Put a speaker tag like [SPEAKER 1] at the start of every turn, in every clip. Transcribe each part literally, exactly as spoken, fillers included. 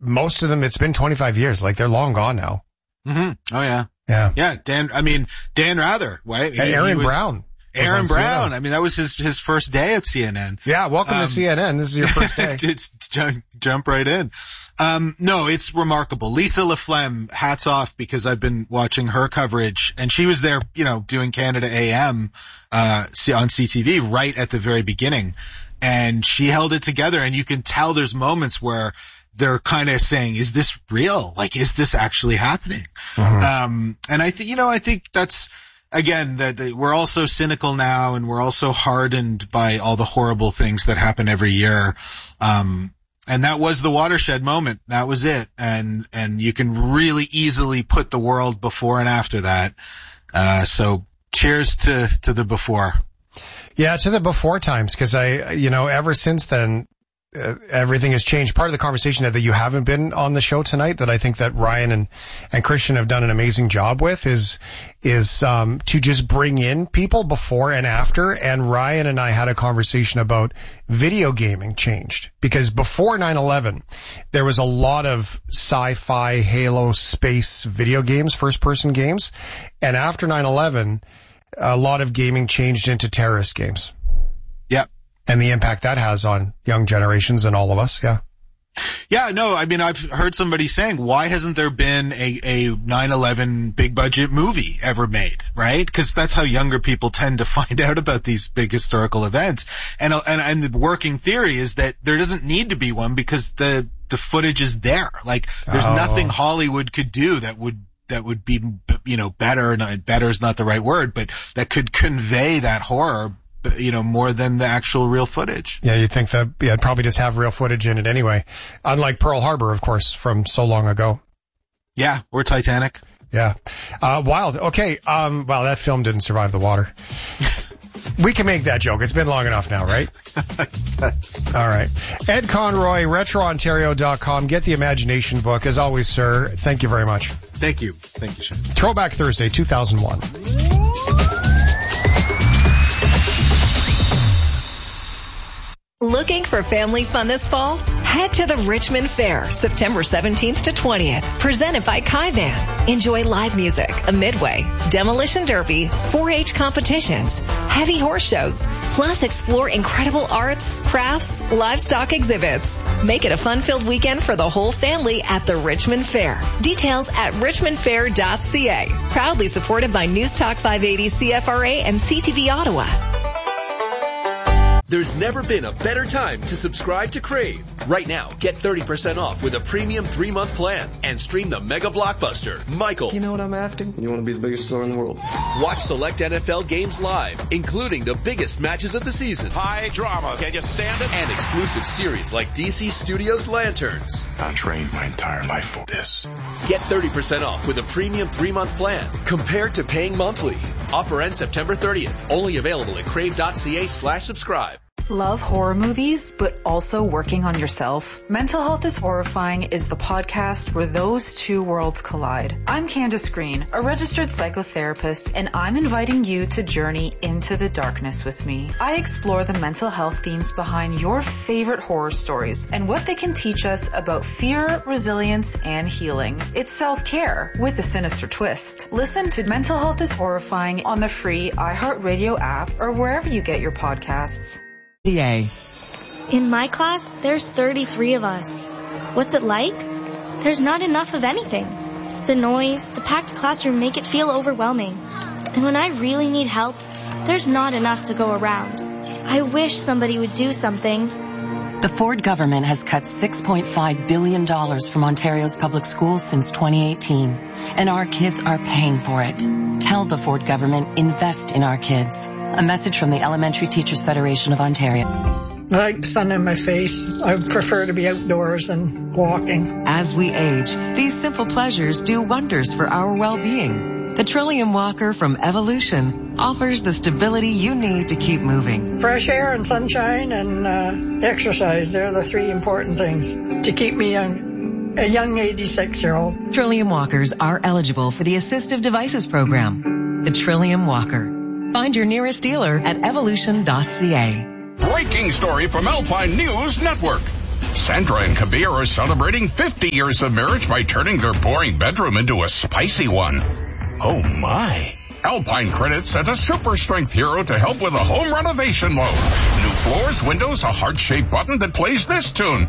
[SPEAKER 1] most of them, it's been twenty-five years. Like, they're long gone now.
[SPEAKER 2] Mm-hmm. Oh, yeah.
[SPEAKER 1] Yeah.
[SPEAKER 2] Yeah, Dan, I mean, Dan Rather, right? He,
[SPEAKER 1] Aaron
[SPEAKER 2] he was,
[SPEAKER 1] Brown.
[SPEAKER 2] Aaron Brown. I mean, that was his, his first day at C N N.
[SPEAKER 1] Yeah, welcome um, to C N N. This is your first day.
[SPEAKER 2] It's jump, jump right in. Um, no, it's remarkable. Lisa LaFlemme, hats off, because I've been watching her coverage, and she was there, you know, doing Canada A M, uh, on C T V right at the very beginning. And she held it together, and you can tell there's moments where they're kind of saying, is this real? Like, is this actually happening? Mm-hmm. Um, and I think, you know, I think that's, again, that we're all so cynical now, and we're all so hardened by all the horrible things that happen every year. Um, and that was the watershed moment. That was it. And, and you can really easily put the world before and after that. Uh, so cheers to, to the before.
[SPEAKER 1] Yeah, to the before times, because I, you know, ever since then, Uh, everything has changed. Part of the conversation that you haven't been on the show tonight that I think that Ryan and, and Christian have done an amazing job with is, is, um, to just bring in people before and after. And Ryan and I had a conversation about video gaming changed, because before nine eleven, there was a lot of sci-fi, Halo, space video games, first person games. And after nine eleven, a lot of gaming changed into terrorist games.
[SPEAKER 2] Yep.
[SPEAKER 1] And the impact that has on young generations and all of us, yeah.
[SPEAKER 2] Yeah, no, I mean, I've heard somebody saying, why hasn't there been a, a nine eleven big budget movie ever made, right? Because that's how younger people tend to find out about these big historical events. And, and, and the working theory is that there doesn't need to be one, because the, the footage is there. Like, there's oh. nothing Hollywood could do that would, that would be, you know, better, not, better is not the right word, but that could convey that horror, you know, more than the actual real footage.
[SPEAKER 1] Yeah, you'd think that, yeah, it'd probably just have real footage in it anyway. Unlike Pearl Harbor, of course, from so long ago.
[SPEAKER 2] Yeah, or Titanic.
[SPEAKER 1] Yeah. Uh, wild. Okay, um, well, that film didn't survive the water. We can make that joke. It's been long enough now, right? All right. Ed Conroy, retro ontario dot com. Get the Imagination book. As always, sir, thank you very much.
[SPEAKER 2] Thank you. Thank you, Sean.
[SPEAKER 1] Throwback Thursday, two thousand one.
[SPEAKER 3] Looking for family fun this fall? Head to the Richmond Fair, September seventeenth to twentieth. Presented by Kaivan. Enjoy live music, a midway, demolition derby, four H competitions, heavy horse shows, plus explore incredible arts, crafts, livestock exhibits. Make it a fun-filled weekend for the whole family at the Richmond Fair. Details at richmond fair dot c a. Proudly supported by News Talk five eighty C F R A and C T V Ottawa.
[SPEAKER 4] There's never been a better time to subscribe to Crave. Right now, get thirty percent off with a premium three-month plan and stream the mega blockbuster, Michael.
[SPEAKER 5] You know what I'm after? You want to be the biggest star in the world.
[SPEAKER 4] Watch select N F L games live, including the biggest matches of the season.
[SPEAKER 6] High drama. Can you stand it?
[SPEAKER 4] And exclusive series like D C Studios Lanterns.
[SPEAKER 6] I trained my entire life for this.
[SPEAKER 4] Get thirty percent off with a premium three-month plan compared to paying monthly. Offer ends September thirtieth. Only available at crave dot c a slash subscribe.
[SPEAKER 7] Love horror movies, but also working on yourself? Mental Health is Horrifying is the podcast where those two worlds collide. I'm Candace Green, a registered psychotherapist, and I'm inviting you to journey into the darkness with me. I explore the mental health themes behind your favorite horror stories and what they can teach us about fear, resilience, and healing. It's self-care with a sinister twist. Listen to Mental Health is Horrifying on the free iHeartRadio app or wherever you get your podcasts.
[SPEAKER 8] In my class, there's thirty-three of us. What's it like? There's not enough of anything. The noise, the packed classroom make it feel overwhelming. And when I really need help, there's not enough to go around. I wish somebody would do something.
[SPEAKER 9] The Ford government has cut six point five billion dollars from Ontario's public schools since twenty eighteen, and our kids are paying for it. Tell the Ford government, invest in our kids. A message from the Elementary Teachers Federation of Ontario.
[SPEAKER 10] I like the sun in my face. I prefer to be outdoors and walking.
[SPEAKER 11] As we age, these simple pleasures do wonders for our well-being. The Trillium Walker from Evolution offers the stability you need to keep moving.
[SPEAKER 10] Fresh air and sunshine and uh, exercise, they're the three important things to keep me young. A young eighty-six-year-old.
[SPEAKER 11] Trillium Walkers are eligible for the Assistive Devices Program. The Trillium Walker. Find your nearest dealer at evolution dot c a.
[SPEAKER 6] Breaking story from Alpine News Network. Sandra and Kabir are celebrating fifty years of marriage by turning their boring bedroom into a spicy one. Oh my. Alpine Credit sent a super strength hero to help with a home renovation loan. New floors, windows, a heart-shaped button that plays this tune.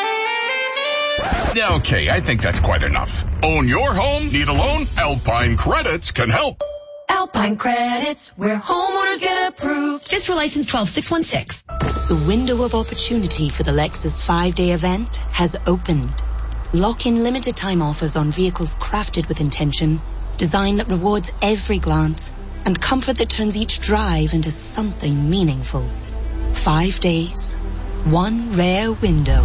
[SPEAKER 6] Okay, I think that's quite enough. Own your home? Need a loan? Alpine Credits can help.
[SPEAKER 12] Alpine Credits, where homeowners get approved.
[SPEAKER 13] Fisker license twelve six one six.
[SPEAKER 14] The window of opportunity for the Lexus five-day event has opened. Lock in limited time offers on vehicles crafted with intention, design that rewards every glance, and comfort that turns each drive into something meaningful. Five days, one rare window.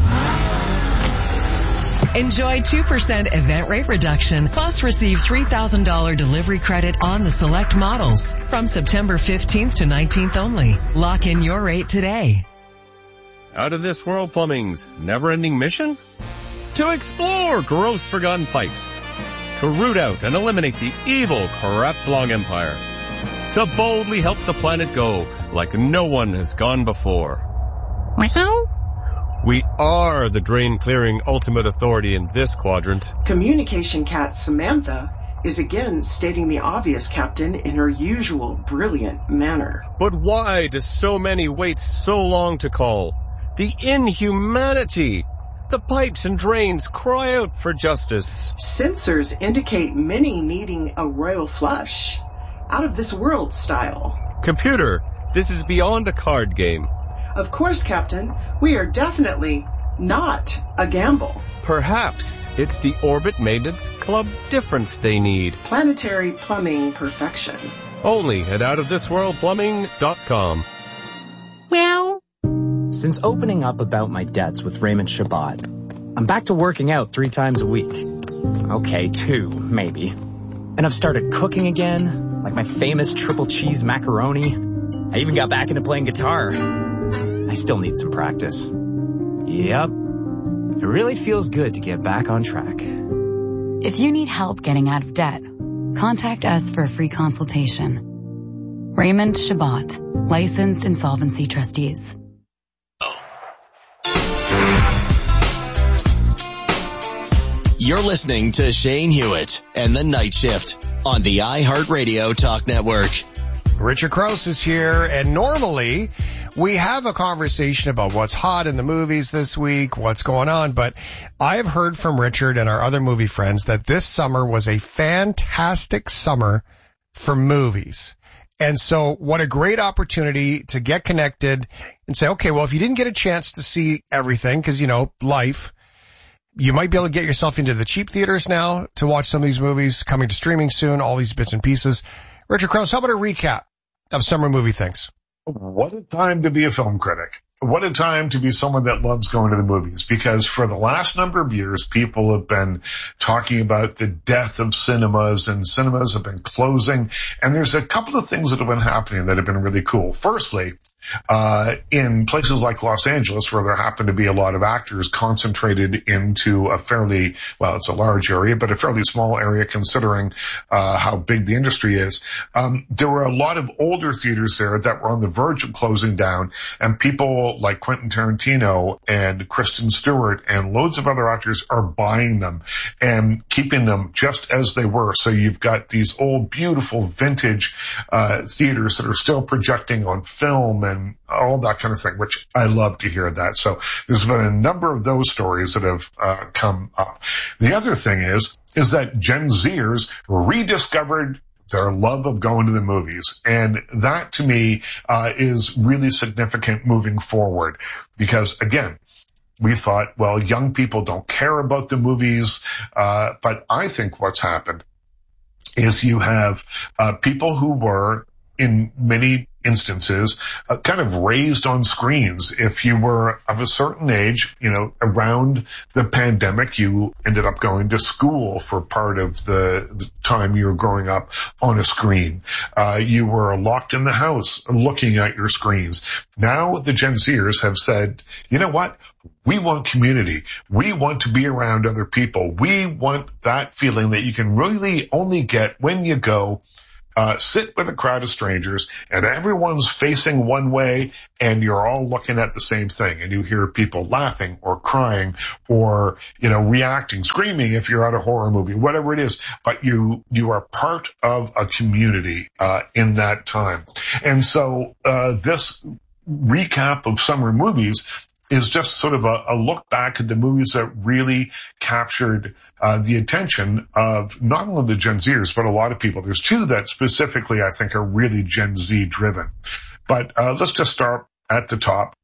[SPEAKER 11] Enjoy two percent event rate reduction, plus receive three thousand dollars delivery credit on the select models from September fifteenth to nineteenth only. Lock in your rate today.
[SPEAKER 15] Out of This World Plumbing's never-ending mission? To explore gross forgotten pipes. To root out and eliminate the evil Krebs-Long Empire. To boldly help the planet go like no one has gone before. Meow. We are the drain-clearing ultimate authority in this quadrant.
[SPEAKER 16] Communication cat Samantha is again stating the obvious, Captain, in her usual brilliant manner.
[SPEAKER 15] But why do so many wait so long to call? The inhumanity! The pipes and drains cry out for justice.
[SPEAKER 16] Sensors indicate many needing a royal flush. Out of this world style.
[SPEAKER 15] Computer, this is beyond a card game.
[SPEAKER 16] Of course, Captain. We are definitely not a gamble.
[SPEAKER 15] Perhaps it's the Orbit Maintenance Club difference they need.
[SPEAKER 16] Planetary plumbing perfection.
[SPEAKER 15] Only at out of this world plumbing dot com.
[SPEAKER 17] Meow. Since opening up about my debts with Raymond Shabbat, I'm back to working out three times a week. Okay, two, maybe. And I've started cooking again, like my famous triple cheese macaroni. I even got back into playing guitar. I still need some practice. Yep. It really feels good to get back on track.
[SPEAKER 18] If you need help getting out of debt, contact us for a free consultation. Raymond Shabbat, licensed insolvency trustees.
[SPEAKER 4] You're listening to Shane Hewitt and the Night Shift on the iHeartRadio Talk Network.
[SPEAKER 1] Richard Krause is here, and normally we have a conversation about what's hot in the movies this week, what's going on, but I've heard from Richard and our other movie friends that this summer was a fantastic summer for movies. And so what a great opportunity to get connected and say, okay, well, if you didn't get a chance to see everything, because, you know, life, you might be able to get yourself into the cheap theaters now to watch some of these movies coming to streaming soon, all these bits and pieces. Richard Krause, how about a recap of summer movie things?
[SPEAKER 19] What a time to be a film critic. What a time to be someone that loves going to the movies, because for the last number of years, people have been talking about the death of cinemas, and cinemas have been closing. And there's a couple of things that have been happening that have been really cool. Firstly, uh, in places like Los Angeles, where there happen to be a lot of actors concentrated into a fairly, well, it's a large area, but a fairly small area considering uh, how big the industry is. Um, there were a lot of older theaters there that were on the verge of closing down, and people like Quentin Tarantino and Kristen Stewart and loads of other actors are buying them and keeping them just as they were. So you've got these old, beautiful, vintage uh theaters that are still projecting on film and and all that kind of thing, which I love to hear that. So there's been a number of those stories that have uh, come up. The other thing is, is that Gen Zers rediscovered their love of going to the movies. And that to me uh, is really significant moving forward, because again, we thought, well, young people don't care about the movies. Uh, but I think what's happened is you have uh, people who were in many instances uh, kind of raised on screens. If you were of a certain age, you know, around the pandemic, you ended up going to school for part of the, the time you were growing up on a screen. Uh, you were locked in the house looking at your screens. Now the Gen Zers have said, you know what? We want community. We want to be around other people. We want that feeling that you can really only get when you go uh, sit with a crowd of strangers and everyone's facing one way and you're all looking at the same thing, and you hear people laughing or crying or, you know, reacting, screaming if you're at a horror movie, whatever it is, but you, you are part of a community, uh, in that time. And so, uh, this recap of summer movies is just sort of a, a look back at the movies that really captured uh, the attention of not only the Gen Zers, but a lot of people. There's two that specifically I think are really Gen Z driven. But uh, let's just start at the top.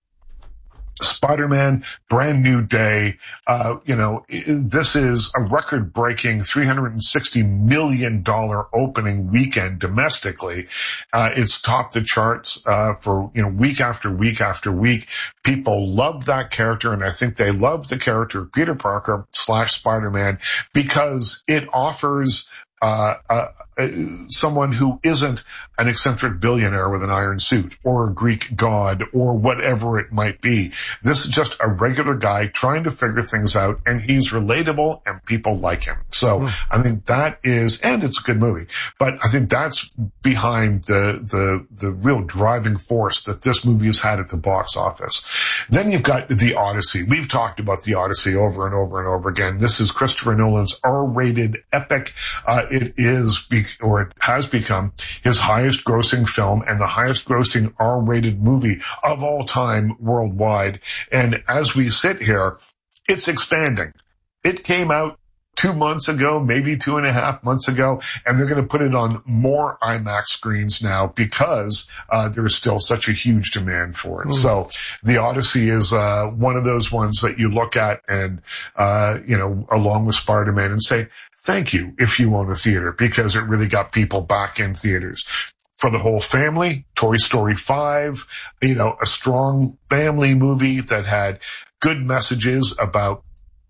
[SPEAKER 19] Spider-Man, Brand New Day. Uh, you know, this is a record-breaking three hundred sixty million dollars opening weekend domestically. Uh, it's topped the charts, uh, for, you know, week after week after week. People love that character, and I think they love the character of Peter Parker slash Spider-Man because it offers Uh, uh, someone who isn't an eccentric billionaire with an iron suit or a Greek god or whatever it might be. This is just a regular guy trying to figure things out, and he's relatable and people like him. So mm. I think that is, and it's a good movie, but I think that's behind the, the, the real driving force that this movie has had at the box office. Then you've got The Odyssey. We've talked about The Odyssey over and over and over again. This is Christopher Nolan's R-rated epic. Uh, it is, be- or it has become his highest grossing film and the highest grossing R-rated movie of all time worldwide. And as we sit here, it's expanding. It came out two months ago, maybe two and a half months ago, and they're going to put it on more IMAX screens now because uh there's still such a huge demand for it. Mm. So The Odyssey is uh one of those ones that you look at and, uh you know, along with Spider-Man and say, thank you if you own a theater, because it really got people back in theaters. For the whole family, Toy Story five, you know, a strong family movie that had good messages about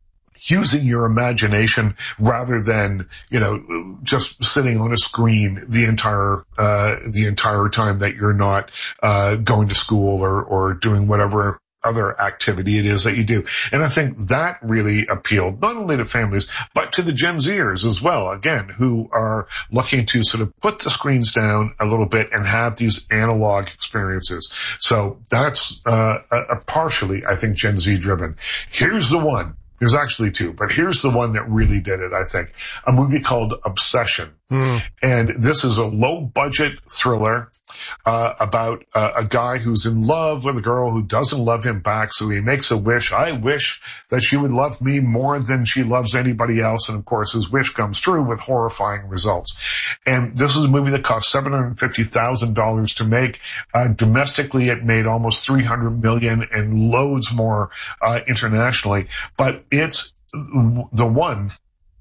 [SPEAKER 19] using your imagination rather than, you know, just sitting on a screen the entire, uh, the entire time that you're not, uh, going to school or, or doing whatever other activity it is that you do. And I think that really appealed not only to families, but to the Gen Zers as well, again, who are looking to sort of put the screens down a little bit and have these analog experiences. So that's, uh, a, a partially, I think, Gen Z driven. Here's the one. There's actually two, but here's the one that really did it, I think. A movie called Obsession. Mm. And this is a low-budget thriller uh about uh, a guy who's in love with a girl who doesn't love him back, so he makes a wish. I wish that she would love me more than she loves anybody else. And, of course, his wish comes true with horrifying results. And this is a movie that cost seven hundred fifty thousand dollars to make. Uh, domestically, it made almost three hundred million dollars and loads more uh internationally. But it's the one,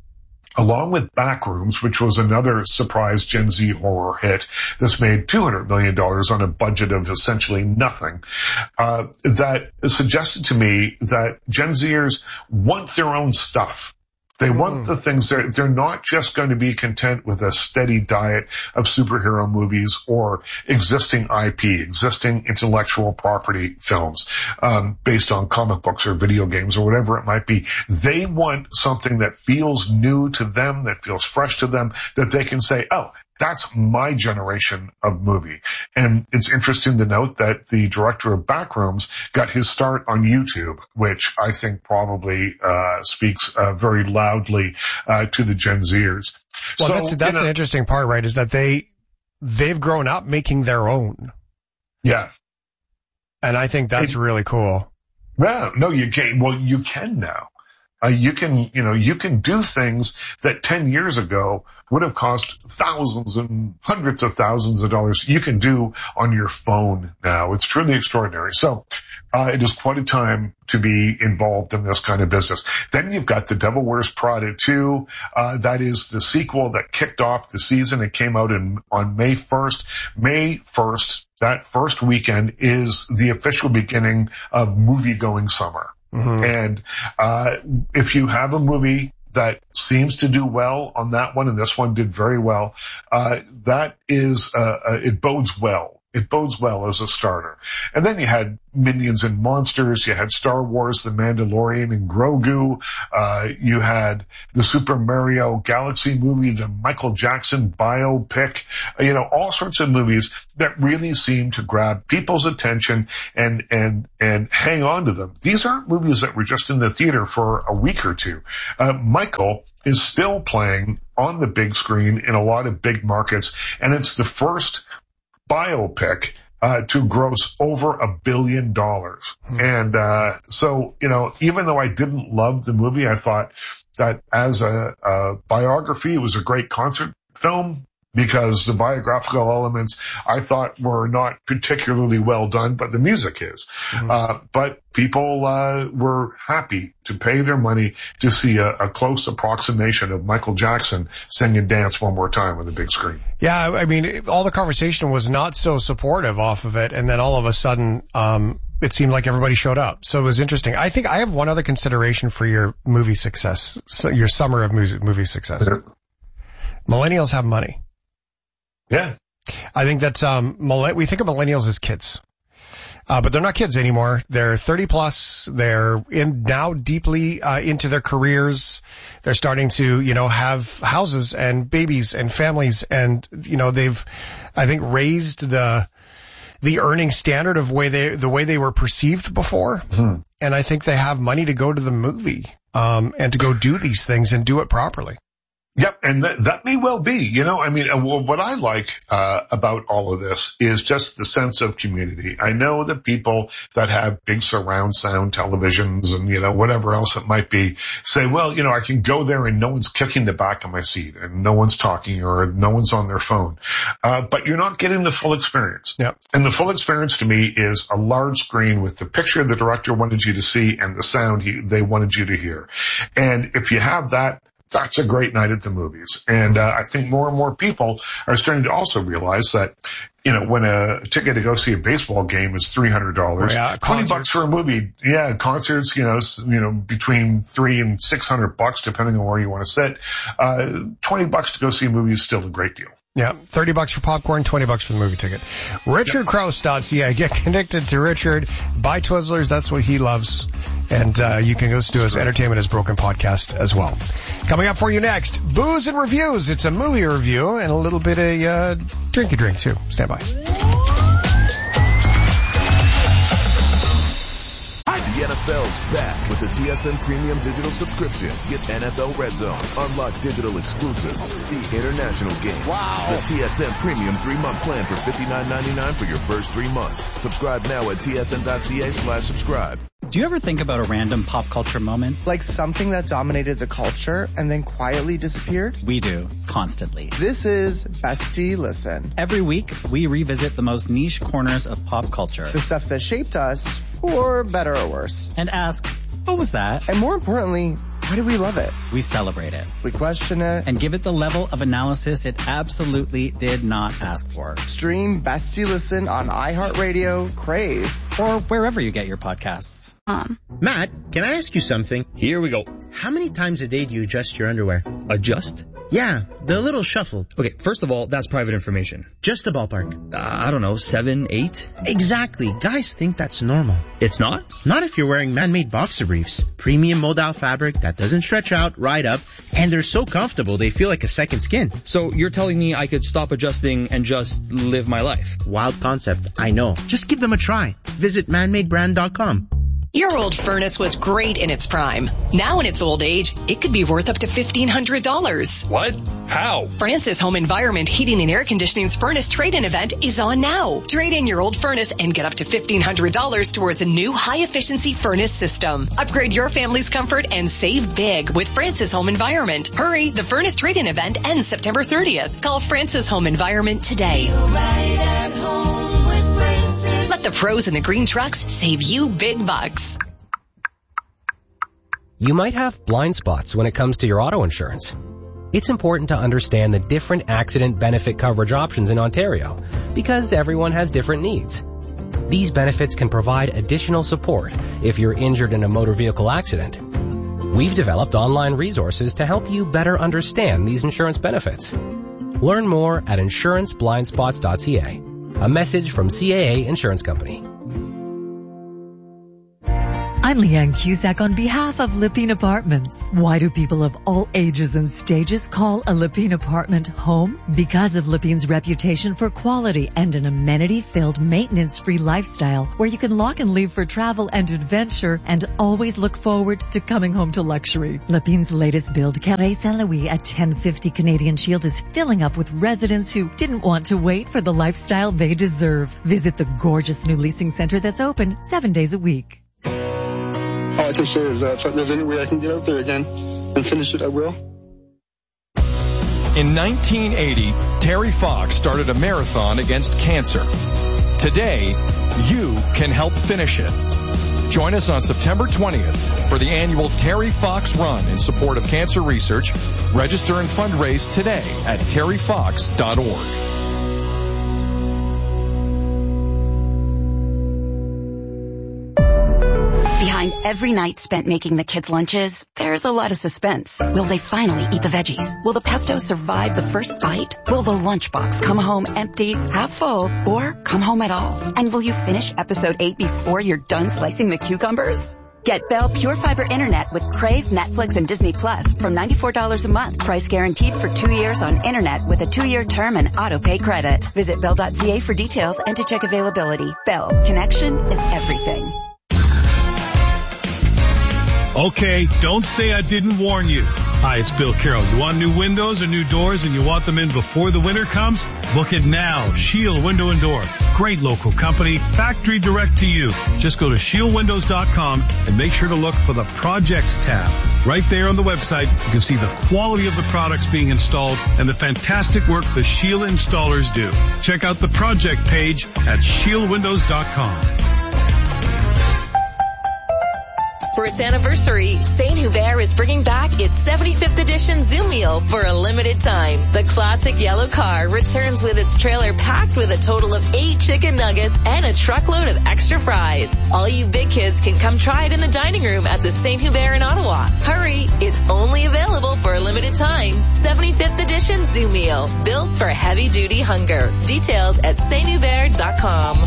[SPEAKER 19] along with Backrooms, which was another surprise Gen Z horror hit. This made two hundred million dollars on a budget of essentially nothing. Uh, that suggested to me that Gen Zers want their own stuff. They want the things that they're not just going to be content with a steady diet of superhero movies or existing I P, existing intellectual property films, um, based on comic books or video games or whatever it might be. They want something that feels new to them, that feels fresh to them, that they can say, oh, that's my generation of movie. And it's interesting to note that the director of Backrooms got his start on YouTube, which I think probably uh speaks uh, very loudly uh to the Gen Zers.
[SPEAKER 1] Well,
[SPEAKER 19] so,
[SPEAKER 1] that's that's you know, an interesting part, right? Is that they they've grown up making their own.
[SPEAKER 19] Yeah.
[SPEAKER 1] And I think that's it, really cool.
[SPEAKER 19] Yeah, no, you can. Well, you can now. Uh, you can, you know, you can do things that ten years ago would have cost thousands and hundreds of thousands of dollars. You can do on your phone now. It's truly extraordinary. So, uh, it is quite a time to be involved in this kind of business. Then you've got The Devil Wears Prada two. Uh, that is the sequel that kicked off the season. It came out in, on May first. May first, that first weekend is the official beginning of movie-going summer. Mm-hmm. And, uh, if you have a movie that seems to do well on that one, and this one did very well, uh, that is, uh, uh, it bodes well It bodes well as a starter. And then you had Minions and Monsters. You had Star Wars, The Mandalorian and Grogu. Uh, you had the Super Mario Galaxy movie, the Michael Jackson biopic, you know, all sorts of movies that really seem to grab people's attention and, and, and hang on to them. These aren't movies that were just in the theater for a week or two. Uh, Michael is still playing on the big screen in a lot of big markets, and it's the first biopic uh to gross over a billion dollars. Hmm. And uh so, you know, even though I didn't love the movie, I thought that as a, a biography, it was a great concert film, because the biographical elements I thought were not particularly well done, but the music is. Mm-hmm. Uh, but people uh, were happy to pay their money to see a, a close approximation of Michael Jackson sing and dance one more time on the big screen.
[SPEAKER 1] Yeah, I mean, all the conversation was not so supportive off of it, and then all of a sudden, um, it seemed like everybody showed up. So it was interesting. I think I have one other consideration for your movie success, so your summer of music, movie success. Yeah. Millennials have money.
[SPEAKER 19] Yeah.
[SPEAKER 1] I think that, um, we think of millennials as kids. Uh, but they're not kids anymore. They're thirty plus. They're in now deeply, uh, into their careers. They're starting to, you know, have houses and babies and families. And, you know, they've, I think, raised the, the earning standard of way they, the way they were perceived before. Mm-hmm. And I think they have money to go to the movie, um, and to go do these things and do it properly.
[SPEAKER 19] Yep, and that, that may well be. You know, I mean, uh, what I like uh about all of this is just the sense of community. I know that people that have big surround sound televisions and, you know, whatever else it might be say, well, you know, I can go there and no one's kicking the back of my seat and no one's talking or no one's on their phone. Uh But you're not getting the full experience.
[SPEAKER 1] Yep.
[SPEAKER 19] And the full experience to me is a large screen with the picture the director wanted you to see and the sound he, they wanted you to hear. And if you have that, that's a great night at the movies. And uh, I think more and more people are starting to also realize that, you know, when a ticket to go see a baseball game is three hundred dollars,
[SPEAKER 1] yeah,
[SPEAKER 19] twenty bucks for a movie. Yeah, concerts, you know, you know, between three and six hundred bucks, depending on where you want to sit. Uh, twenty bucks to go see a movie is still a great deal.
[SPEAKER 1] Yeah, thirty bucks for popcorn, twenty bucks for the movie ticket. Richard Krause dot C A. Get connected to Richard. Buy Twizzlers. That's what he loves. And uh you can listen to his Entertainment is Broken podcast as well. Coming up for you next, Booze and Reviews. It's a movie review and a little bit of uh drinky drink too. Stand by.
[SPEAKER 20] The N F L's back with the T S N Premium Digital Subscription. Get N F L Red Zone, unlock digital exclusives, see international games. Wow. The T S N Premium three-month plan for fifty-nine ninety-nine for your first three months. Subscribe now at T S N dot C A slash subscribe.
[SPEAKER 21] Do you ever think about a random pop culture moment?
[SPEAKER 22] Like something that dominated the culture and then quietly disappeared?
[SPEAKER 21] We do, constantly.
[SPEAKER 22] This is Bestie Listen.
[SPEAKER 21] Every week, we revisit the most niche corners of pop culture.
[SPEAKER 22] The stuff that shaped us, for better or worse.
[SPEAKER 21] And ask, what was that?
[SPEAKER 22] And more importantly, why do we love it?
[SPEAKER 21] We celebrate it.
[SPEAKER 22] We question it.
[SPEAKER 21] And give it the level of analysis it absolutely did not ask for.
[SPEAKER 22] Stream Bestie Listen on iHeartRadio, Crave,
[SPEAKER 21] or wherever you get your podcasts.
[SPEAKER 23] Um. Matt, can I ask you something?
[SPEAKER 24] Here we go.
[SPEAKER 23] How many times a day do you adjust your underwear?
[SPEAKER 24] Adjust?
[SPEAKER 23] Yeah, the little shuffle.
[SPEAKER 24] Okay, first of all, that's private information.
[SPEAKER 23] Just a ballpark.
[SPEAKER 24] Uh, I don't know, seven, eight?
[SPEAKER 23] Exactly. Guys think that's normal.
[SPEAKER 24] It's not?
[SPEAKER 23] Not if you're wearing man-made boxer briefs. Premium moldal fabric that doesn't stretch out, right up, and they're so comfortable they feel like a second skin.
[SPEAKER 24] So you're telling me I could stop adjusting and just live my life?
[SPEAKER 23] Wild concept, I know. Just give them a try. Visit man made brand dot com.
[SPEAKER 3] Your old furnace was great in its prime. Now in its old age, it could be worth up to fifteen hundred dollars.
[SPEAKER 24] What? How?
[SPEAKER 3] Francis Home Environment Heating and Air Conditioning's furnace trade-in event is on now. Trade in your old furnace and get up to fifteen hundred dollars towards a new high-efficiency furnace system. Upgrade your family's comfort and save big with Francis Home Environment. Hurry, the furnace trade-in event ends September thirtieth. Call Francis Home Environment today.
[SPEAKER 12] Feel right at home with Francis.
[SPEAKER 3] Let the pros in the green trucks save you big bucks.
[SPEAKER 25] You might have blind spots when it comes to your auto insurance. It's important to understand the different accident benefit coverage options in Ontario because everyone has different needs. These benefits can provide additional support if you're injured in a motor vehicle accident. We've developed online resources to help you better understand these insurance benefits. Learn more at insurance blind spots dot c a A message from C A A Insurance Company.
[SPEAKER 2] I'm Leanne Cusack on behalf of Lipine Apartments. Why do people of all ages and stages call a Lipine apartment home? Because of Lipine's reputation for quality and an amenity-filled, maintenance-free lifestyle where you can lock and leave for travel and adventure and always look forward to coming home to luxury. Lipine's latest build, Carré Saint-Louis at ten fifty Canadian Shield, is filling up with residents who didn't want to wait for the lifestyle they deserve. Visit the gorgeous new leasing center that's open seven days a week.
[SPEAKER 5] All I can say is that if there's any way I can get out there again and finish it, I will.
[SPEAKER 7] In nineteen eighty, Terry Fox started a marathon against cancer. Today, you can help finish it. Join us on September twentieth for the annual Terry Fox Run in support of cancer research. Register and fundraise today at terry fox dot org.
[SPEAKER 8] Behind every night spent making the kids' lunches, there's a lot of suspense. Will they finally eat the veggies? Will the pesto survive the first bite? Will the lunchbox come home empty, half full, or come home at all? And will you finish episode eight before you're done slicing the cucumbers? Get Bell Pure Fiber Internet with Crave, Netflix, and Disney Plus from ninety-four dollars a month. Price guaranteed for two years on Internet with a two-year term and auto-pay credit. Visit bell dot c a for details and to check availability. Bell. Connection is everything.
[SPEAKER 9] Okay, don't say I didn't warn you. Hi, it's Bill Carroll. You want new windows or new doors and you want them in before the winter comes? Book it now. Shield Window and Door. Great local company. Factory direct to you. Just go to shield windows dot com and make sure to look for the Projects tab. Right there on the website, you can see the quality of the products being installed and the fantastic work the Shield installers do. Check out the project page at shield windows dot com.
[SPEAKER 26] For its anniversary, Saint Hubert is bringing back its seventy-fifth edition Zoom meal for a limited time. The classic yellow car returns with its trailer packed with a total of eight chicken nuggets and a truckload of extra fries. All you big kids can come try it in the dining room at the Saint Hubert in Ottawa. Hurry, it's only available for a limited time. seventy-fifth edition Zoom meal, built for heavy-duty hunger. Details at saint hubert dot com.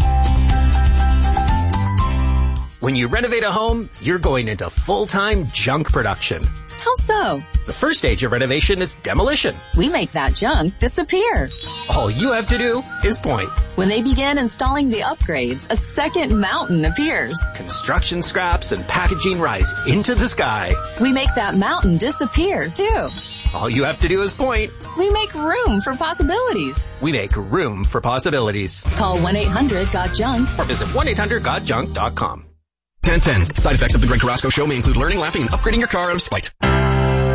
[SPEAKER 27] When you renovate a home, you're going into full-time junk production.
[SPEAKER 28] How so?
[SPEAKER 27] The first stage of renovation is demolition.
[SPEAKER 28] We make that junk disappear.
[SPEAKER 27] All you have to do is point.
[SPEAKER 28] When they begin installing the upgrades, a second mountain appears.
[SPEAKER 27] Construction scraps and packaging rise into the sky.
[SPEAKER 28] We make that mountain disappear, too.
[SPEAKER 27] All you have to do is point.
[SPEAKER 28] We make room for possibilities.
[SPEAKER 27] We make room for possibilities.
[SPEAKER 28] Call one eight hundred got junk
[SPEAKER 27] or visit one eight hundred got junk dot com.
[SPEAKER 29] ten ten. Side effects of the Greg Carrasco Show may include learning, laughing, and upgrading your car out of spite.